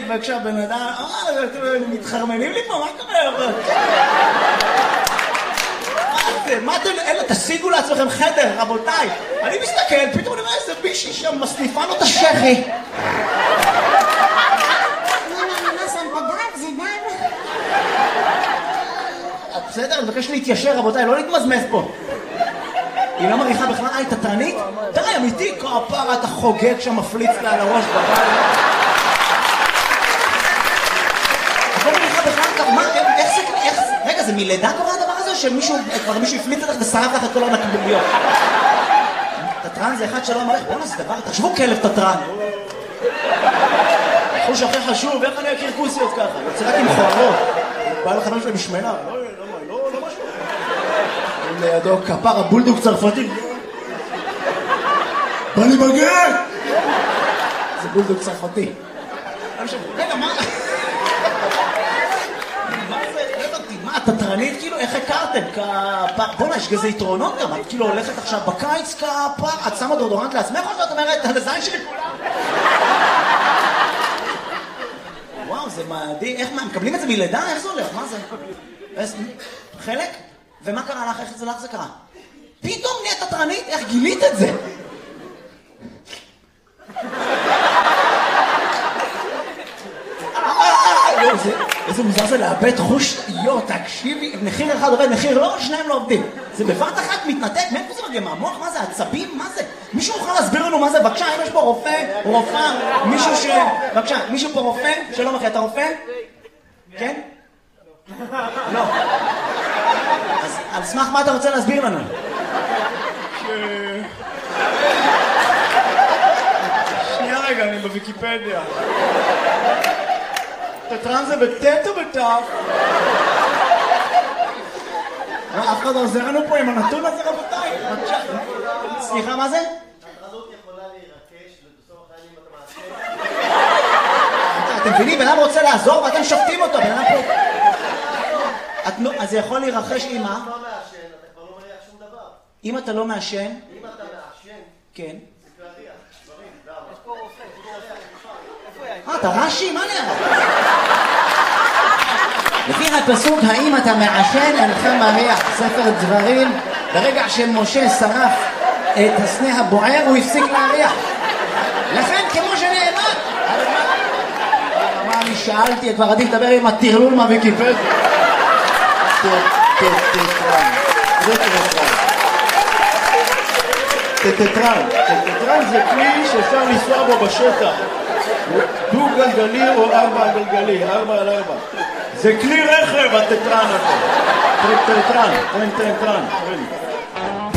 וכשהבן אדם, מתחרמנים לי פה, מה קורה? מה אתם, אלה, תשיגו לעצמכם חדר, רבותיי. אני מסתכל, פתאום אני אומר איזה בישי שם מסניפה לו את השכי. בסדר, אני מבקש להתיישר, רבותיי, לא להתמזמז פה. היא לא מריחה בכלל, היא תתרנית? די, אמיתי, כפרה, אתה חוגג שם, מפליץ לה על הראש בבית. את לא מריחה בכלל, מה, איך, רגע, זה מלידה קורה הדבר הזה, שמישהו, כבר מישהו הפליץ לך ושרף לך את כל הנקבוביות? תתרן זה אחד שלא מריח, בואו נעשה דבר, תחשבו כלב תתרן. חוש הכי חשוב, איך אני אכיר כוסיות ככה? יוצא רק עם חוערות. בא לך משהו משמנה, לא משהו. לידו כפר הבולדוג צרפתי. בא לי בגן! זה בולדוג צרפתי. רגע, מה? מה, התתרנית כאילו, איך הכרתם? בוא'נה, יש כזה יתרונות גם, את כאילו הולכת עכשיו בקיץ כפר, את שמה דורדורנט לעצמך או שאת אומרת, הזין שלי כולם? וואו, זה מדהים, איך מה, מקבלים את זה מלידה? איך זה הולך? מה זה? חלק? ומה קרה לך? איך זה לך זה קרה? פתאום נהיית תתרנית? איך גילית את זה? איזה מוזר זה לאבד חוש, תקשיבי, מחיר אחד עובד, מחיר לא, שניים לא עובדים. זה בבת אחת מתנתק, מאיפה זה מגיע? מהמוח? מה זה? עצבים? מה זה? מישהו יכול להסביר לנו מה זה? בבקשה, אם יש פה רופא, רופאה, מישהו בבקשה, מישהו פה רופא? שלום אחי, אתה רופא? כן? לא. אז על סמך מה אתה רוצה להסביר לנו? שנייה רגע, אני בוויקיפדיה. תתרן זה בטט או בטף? אף אחד עוזר לנו פה עם הנתון הזה, רבותיי. סליחה, מה זה? התרנות יכולה להירקש ובסוף החיים אתה מעשה. אתם מבינים, בן אדם רוצה לעזור ואתם שופטים אותו. אז זה יכול להירחש עם מה? אם אתה לא מעשן, אתה כבר לא מריח שום דבר. אם אתה לא מעשן? אם אתה מעשן, כן. זה כבר ריח. דברים, למה? יש פה רופא. אתה רש"י? מה נראה? לפי הפסוק, האם אתה מעשן אינך מריח, ספר דברים, ברגע שמשה שרף את הסנה הבוער הוא הפסיק להריח. לכן כמו שנאמר, מה אני שאלתי, כבר עדיף לדבר עם הטרלול מהוויקיפדיה. טטרן זה כלי שאפשר לנסוע בו בשטח, דו גלגלי או 4 גלגלי, 4 על 4. זה כלי רכב הטטרן הזה. טטרן.